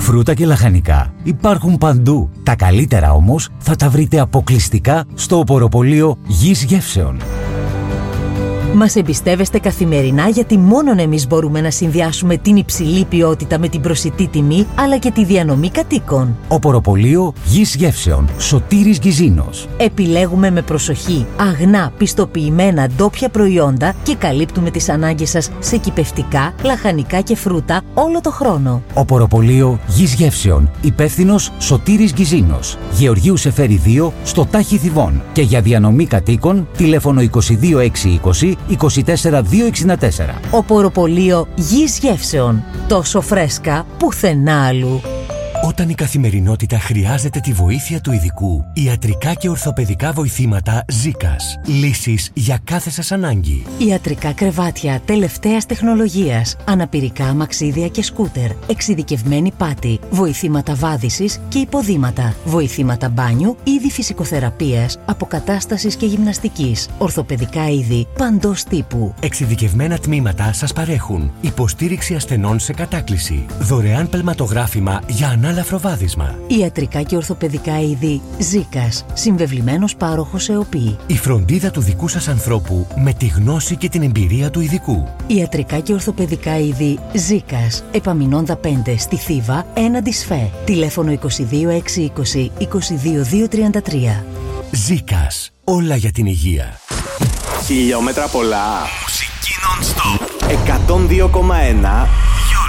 Φρούτα και λαχανικά υπάρχουν παντού. Τα καλύτερα όμως θα τα βρείτε αποκλειστικά στο οποροπωλείο Γης Γεύσεων. Μας εμπιστεύεστε καθημερινά γιατί μόνον εμείς μπορούμε να συνδυάσουμε την υψηλή ποιότητα με την προσιτή τιμή, αλλά και τη διανομή κατοίκων. Οποροπωλείο Γης Γεύσεων, Σωτήρης Γκυζίνος. Επιλέγουμε με προσοχή αγνά, πιστοποιημένα ντόπια προϊόντα και καλύπτουμε τις ανάγκες σας σε κυπευτικά, λαχανικά και φρούτα όλο το χρόνο. Οποροπωλείο Γης Γεύσεων, υπεύθυνος Σωτήρης Γκυζίνος. Γεωργίου Σεφέρη 2, στο Τάχι Θηβών. Και για διανομή κατοίκων, τηλέφωνο 22620 24264. Οποροπωλείο Γης Γεύσεων. Τόσο φρέσκα πουθενά αλλού. Όταν η καθημερινότητα χρειάζεται τη βοήθεια του ειδικού, ιατρικά και ορθοπαιδικά βοηθήματα Ζίκας. Λύσεις για κάθε σας ανάγκη. Ιατρικά κρεβάτια τελευταίας τεχνολογίας, αναπηρικά αμαξίδια και σκούτερ, εξειδικευμένη πάτη, βοηθήματα βάδισης και υποδήματα, βοηθήματα μπάνιου, είδη φυσικοθεραπείας, αποκατάστασης και γυμναστικής, ορθοπαιδικά είδη παντός τύπου. Εξειδικευμένα τμήματα σας παρέχουν υποστήριξη ασθενών σε κατάκληση, δωρεάν πελματογράφημα για ανάλαφρο βάδισμα. Ιατρικά και ορθοπαιδικά είδη Ζίκας, συμβεβλημένος πάροχος ΕΟΠΗ. Η φροντίδα του δικού σας ανθρώπου με τη γνώση και την εμπειρία του ειδικού. Ιατρικά και ορθοπαιδικά είδη Ζίκας, Επαμινώντα 5 στη Θήβα, έναντι ΣΦΕ. Τηλέφωνο 22620 22233. Ζίκας, όλα για την υγεία. Χιλιόμετρα πολλά. Μουσική non-stop. 102,1